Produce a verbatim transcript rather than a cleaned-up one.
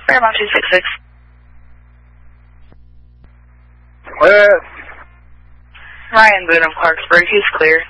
Paramount two six six. Where? Ryan Boone of Clarksburg. He's clear.